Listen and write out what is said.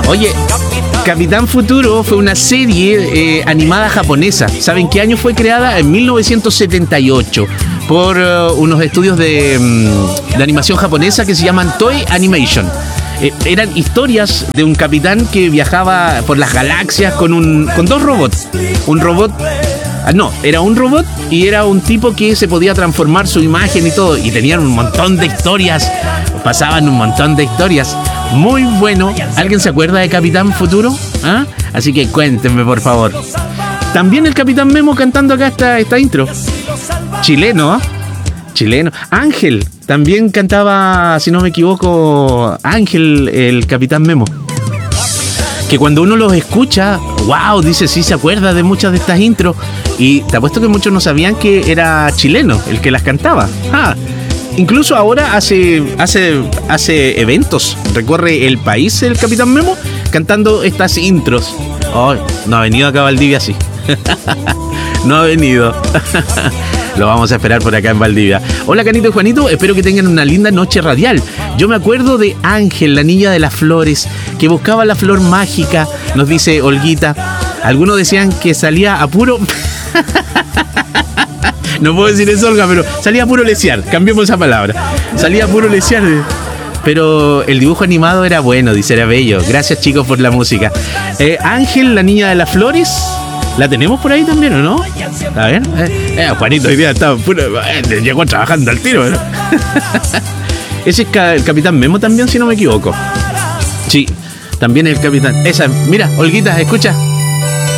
Oye, Capitán Futuro fue una serie animada japonesa. ¿Saben qué año fue creada? En 1978 por unos estudios de animación japonesa que se llaman Toei Animation. Eran historias de un capitán que viajaba por las galaxias con dos robots. Un robot... No, era un robot y era un tipo que se podía transformar su imagen y todo. Y tenían un montón de historias. Pasaban un montón de historias. Muy bueno. ¿Alguien se acuerda de Capitán Futuro? ¿Ah? Así que cuéntenme, por favor. También el Capitán Memo cantando acá esta intro. Chileno, ¿eh? Chileno. Ángel también cantaba, si no me equivoco, Ángel, el Capitán Memo. Que cuando uno los escucha, wow, dice, sí se acuerda de muchas de estas intros. Y te apuesto que muchos no sabían que era chileno el que las cantaba. Incluso ahora hace eventos, recorre el país el Capitán Memo cantando estas intros. Oh, no ha venido acá a Valdivia así. No ha venido. Lo vamos a esperar por acá en Valdivia. Hola, Canito y Juanito, espero que tengan una linda noche radial. Yo me acuerdo de Ángel, la niña de las flores, que buscaba la flor mágica, nos dice Olguita. Algunos decían que salía a puro... No puedo decir eso, Olga, pero salía a puro lesear, cambiemos esa palabra. Salía a puro lesear. Pero el dibujo animado era bueno, dice, era bello. Gracias, chicos, por la música. Ángel, la niña de las flores... ¿La tenemos por ahí también o no? A ver. Juanito hoy día está puro... llegó trabajando al tiro, ¿no? Ese es el Capitán Memo también, si no me equivoco. Sí, también el Capitán... Esa, mira, Olguita, escucha.